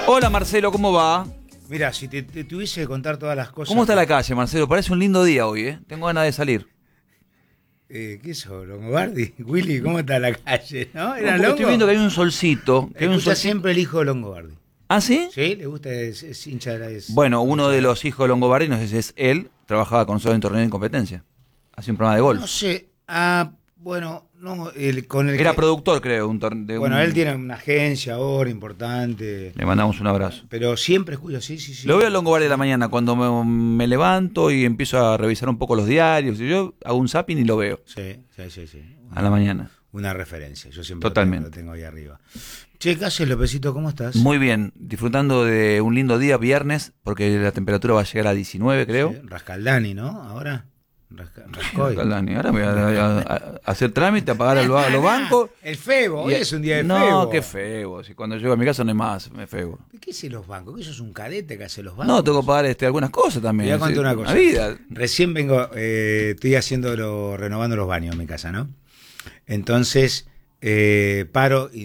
Hola Marcelo, ¿cómo va? Mira, si te tuviese que contar todas las cosas... ¿Cómo está la calle, Marcelo? Parece un lindo día hoy, ¿eh? Tengo ganas de salir. ¿Qué es eso, Longobardi? Willy, ¿cómo está la calle? ¿No? ¿Era Porque Longo? estoy viendo que hay un solcito. Escucha siempre el hijo de Longobardi. ¿Ah, sí? ¿Sí? ¿Le gusta? Es hincha de la... Bueno, uno de los hijos de Longobardi, no sé si es él, trabajaba con nosotros en torneo de competencia. Hacía un programa de golf. No sé. Bueno, no, Era productor, creo. Bueno, él tiene una agencia ahora importante. Le mandamos un abrazo. Pero siempre escucho, sí. Lo veo a Longobardi de la mañana cuando me levanto y empiezo a revisar un poco los diarios. Y yo hago un zapping y lo veo. Sí. A la mañana. Una referencia. Yo siempre Totalmente. lo tengo ahí arriba. Che, ¿qué haces, Lopecito? ¿Cómo estás? Muy bien. Disfrutando de un lindo día viernes, porque la temperatura va a llegar a 19, creo. Sí, Rascaldani, ¿no? Ahora... Rascoy. Ahora me voy a hacer trámite, a pagar a los bancos. El febo, hoy es un día de febo. No, qué febo. Si cuando llego a mi casa no hay más, me febo. ¿Qué hace los bancos? ¿Que eso es un cadete que hace los bancos? No, tengo que pagar algunas cosas también. Te voy a contar una cosa. La vida. Recién vengo, estoy renovando los baños en mi casa, ¿no? Entonces, paro y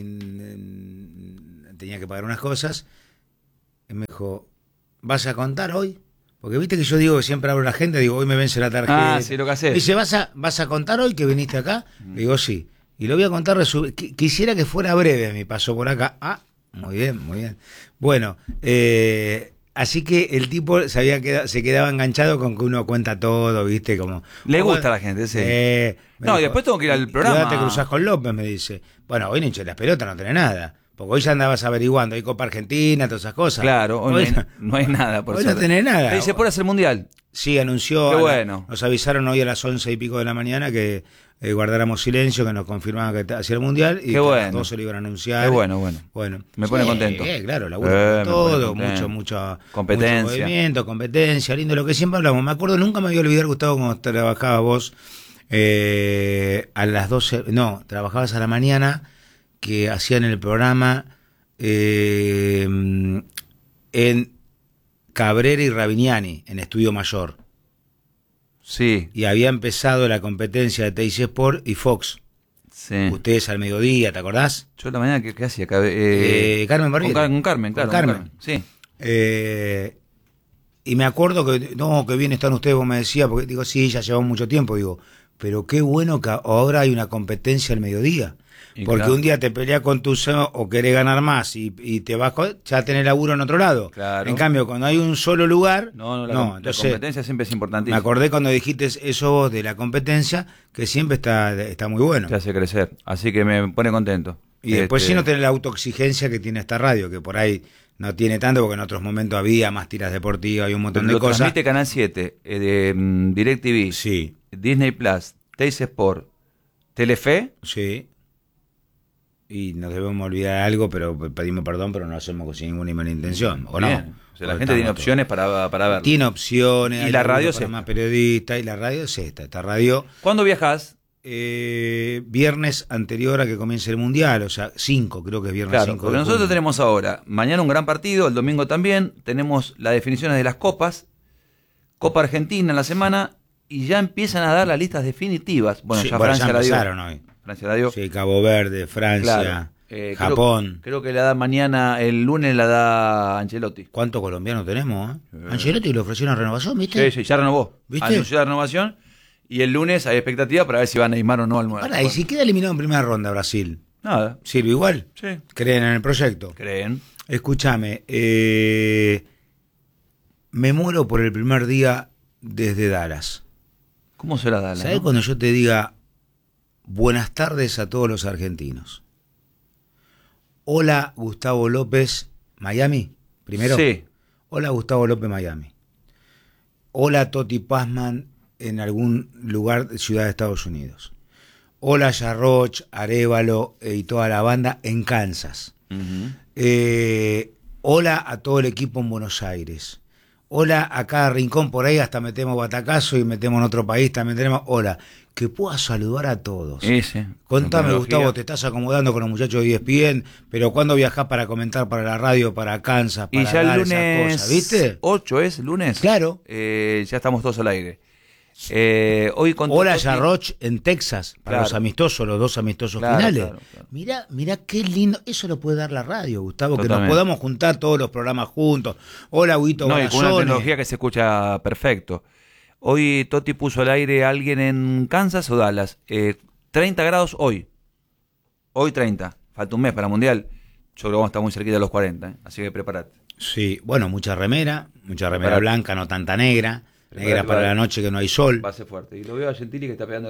tenía que pagar unas cosas. Y me dijo, ¿vas a contar hoy? Porque viste que yo digo que siempre hablo a la gente, digo, hoy me vence la tarjeta. Ah, sí, lo que haces. Me dice, ¿vas a contar hoy que viniste acá? Le digo, sí. Y lo voy a contar, quisiera que fuera breve mi paso por acá. Ah, muy bien. Bueno, así que el tipo se quedaba enganchado con que uno cuenta todo, viste, como... Le gusta a la gente, sí. No, y después tengo que ir al programa. Cuidado, te cruzás con López, me dice. Bueno, hoy no hinché las pelotas, no tenés nada. Porque hoy ya andabas averiguando, hay Copa Argentina, todas esas cosas. Claro, hoy no hay nada. Hoy no tenés nada. ¿Te dice por hacer el Mundial? Sí, anunció. Qué bueno. Nos avisaron hoy a las 11 y pico de la mañana que guardáramos silencio, que nos confirmaban que hacía el Mundial y Qué que bueno. a las 12 lo iban a anunciar. Qué bueno. Me pone contento. Claro, laburo todo, mucha competencia. Mucho movimiento, competencia, lindo, lo que siempre hablamos. Me acuerdo, nunca me voy a olvidar, Gustavo, cuando trabajabas vos a las 12, no, trabajabas a la mañana, que hacían el programa en Cabrera y Ravignani, en Estudio Mayor. Sí. Y había empezado la competencia de Teis Sport y Fox. Sí. Ustedes al mediodía, ¿te acordás? Yo la mañana, ¿qué hacía? Carmen Barbieri. Con Carmen, claro. Con Carmen. Sí. Y me acuerdo que bien están ustedes, vos me decías, porque digo, sí, ya llevamos mucho tiempo, digo, pero qué bueno que ahora hay una competencia al mediodía. Porque claro, un día te peleas con tu o querés ganar más y te vas ya tenés laburo en otro lado. Claro. En cambio, cuando hay un solo lugar... La competencia siempre es importantísima. Me acordé cuando dijiste eso vos de la competencia, que siempre está muy bueno. Te hace crecer, así que me pone contento. Y después si no tenés la autoexigencia que tiene esta radio, que por ahí no tiene tanto, porque en otros momentos había más tiras deportivas, había un montón de cosas. Lo transmite Canal 7, DirecTV, sí, Disney Plus, Teis Sport, Telefe. Sí. Y nos debemos olvidar algo, pero pedimos perdón, pero no lo hacemos sin ninguna mala intención, ¿o no? O sea, la gente tiene opciones para verlo. Tiene opciones. Y la radio es más periodista, y la radio es esta radio. ¿Cuándo viajás? Viernes anterior a que comience el Mundial, o sea, 5, creo que es viernes 5. Porque nosotros tenemos ahora, mañana un gran partido, el domingo también, tenemos las definiciones de las copas, Copa Argentina en la semana, y ya empiezan a dar las listas definitivas. Bueno, sí, ya Francia ya la dio. Hoy. Francia la dio. Sí, Cabo Verde, Francia, claro. Japón. Creo que la da mañana, el lunes la da Ancelotti. ¿Cuántos colombianos tenemos? Ancelotti le ofrecieron renovación, ¿viste? Sí, ya renovó. ¿Viste? Anunció la renovación y el lunes hay expectativa para ver si va a Neymar o no al Ahora, ¿y si queda eliminado en primera ronda Brasil? Nada. ¿Sirve igual? Sí. ¿Creen en el proyecto? Creen. Escúchame, me muero por el primer día desde Dallas. ¿Cómo será Dallas? ¿Sabés cuando yo te diga buenas tardes a todos los argentinos? Hola, Gustavo López, Miami, primero. Sí. Hola, Gustavo López, Miami. Hola, Toti Pazman, en algún lugar de Ciudad de Estados Unidos. Hola, Yarroch, Arévalo y toda la banda en Kansas. Hola a todo el equipo en Buenos Aires. Hola a cada rincón, por ahí hasta metemos batacazo y metemos en otro país, también tenemos hola. Que puedas saludar a todos. Ese. Contame, Gustavo, te estás acomodando con los muchachos de ESPN, pero ¿cuándo viajás para comentar para la radio, para Kansas, para y ya dar el lunes esas cosas, ¿viste? 8 es lunes. Claro. Ya estamos todos al aire. Hoy con Hola Totti- Yarroch en Texas, para Claro. los amistosos, los 2 amistosos Claro, finales. claro. Mirá qué lindo, eso lo puede dar la radio, Gustavo, que nos Totalmente. podamos juntar todos los programas juntos. Hola, Huito No, y con una Barazone. tecnología que se escucha perfecto. Hoy Totti puso al aire a alguien en Kansas o Dallas. 30 grados hoy. Hoy 30. Falta un mes para el Mundial. Yo creo que vamos a estar muy cerquita de los 40, así que prepárate. Sí, bueno, mucha remera Preparate. blanca, no tanta negra. Preparate, Negra para vale. la noche que no hay sol. Va a ser fuerte. Y lo veo a Gentili que está pegando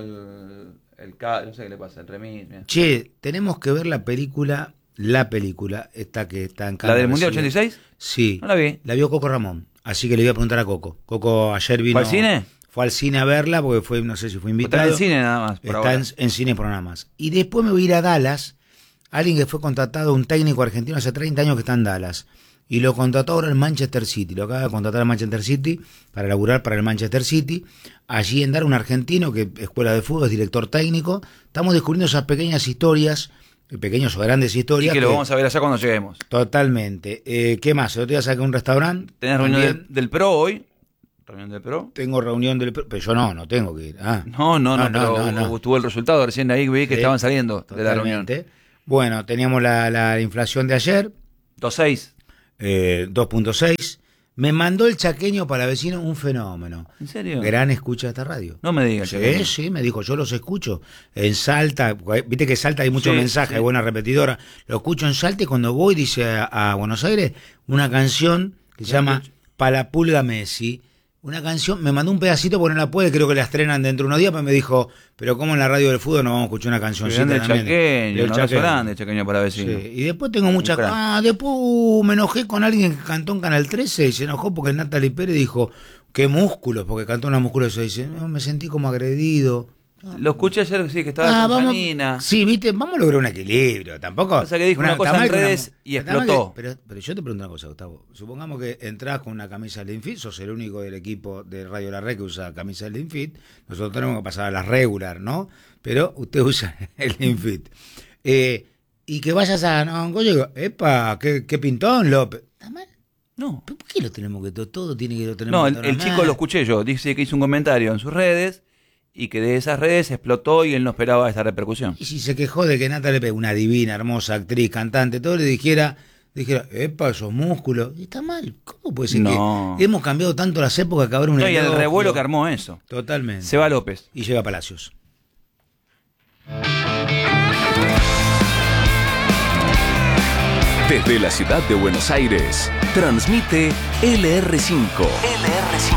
no sé qué le pasa, el remis. Mira. Che, tenemos que ver la película, esta que está en ¿La del Cannes Mundial recién. 86? Sí, No la vi. la vio Coco Ramón, así que le voy a preguntar a Coco. Coco ayer vino. ¿Fue al cine? Fue al cine a verla porque fue, no sé si fue invitado. Está en el cine nada más, por Está ahora. en cine por nada más. Y después me voy a ir a Dallas, alguien que fue contratado, un técnico argentino hace 30 años que está en Dallas. Y lo contrató ahora el Manchester City. Lo acaba de contratar el Manchester City para laburar para el Manchester City. Allí en Dallas, un argentino que escuela de fútbol, es director técnico. Estamos descubriendo esas pequeñas historias, pequeñas o grandes Y historias. que lo vamos a ver allá cuando lleguemos. Totalmente. ¿Qué más? El otro día saqué un restaurante. ¿Tenés reunión También del Pro hoy? ¿Reunión del Pro? Tengo reunión del... Pero yo no tengo que ir. Ah. No, pero tuvo el resultado. Recién ahí vi que Sí, estaban saliendo de la reunión. Totalmente. Bueno, teníamos la inflación de ayer. 2.6. 2.6. Me mandó el chaqueño para vecino un fenómeno. ¿En serio? Gran escucha de esta radio. No me digas. Sí, me dijo, yo los escucho en Salta, viste que en Salta hay muchos Sí, mensajes, sí. hay buena repetidora, lo escucho en Salta y cuando voy, dice a Buenos Aires, una canción que se llama Pa' la Pulga Messi, una canción, me mandó un pedacito porque no la puede, creo que la estrenan dentro de unos días, pero me dijo, pero como en la radio del fútbol no vamos a escuchar una cancioncita Grande también? chaqueño, Del un abrazo chaqueño. grande, chaqueño para Sí, vecino. y después tengo muchas... Un crack. Después me enojé con alguien que cantó en Canal 13 y se enojó porque Natalie Pérez dijo, qué músculos, porque cantó una musculosa. Y dice, no, me sentí como agredido. Lo escuché ayer, sí, que estaba con Janina. Sí, viste, vamos a lograr un equilibrio. Tampoco... Pasa que dijo una cosa está mal en que redes y está mal explotó. pero yo te pregunto una cosa, Gustavo. Supongamos que entras con una camisa del Infit, sos el único del equipo de Radio La Red que usa camisa del Infit. Nosotros tenemos que pasar a la regular, ¿no? Pero usted usa el Infit. Y que vayas a... No, oye, epa, qué pintón, López. ¿Está mal? No. ¿Por qué lo tenemos que todo tiene que lo tenemos No, que el tocar chico mal? lo escuché yo. Dice que hizo un comentario en sus redes y que de esas redes explotó y él no esperaba esta repercusión. Y si se quejó de que Natalie Pérez, una divina, hermosa actriz, cantante, todo le dijera, epa, esos músculos. Y está mal. ¿Cómo puede ser No. que hemos cambiado tanto las épocas que ahora un No, y el elogio? revuelo que armó eso. Totalmente. Seba López. Y llega a Palacios. Desde la ciudad de Buenos Aires, transmite LR5.